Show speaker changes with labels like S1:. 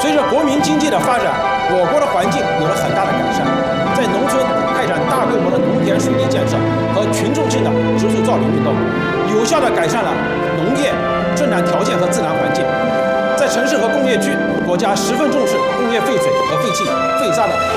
S1: 随着国民经济的发展，我国的环境有了很大的改善，在农村开展大规模的农田水利建设和群众性的植树造林运动，有效地改善了农业生产条件和自然环境。在城市和工业区，国家十分重视工业废水和废气、废渣的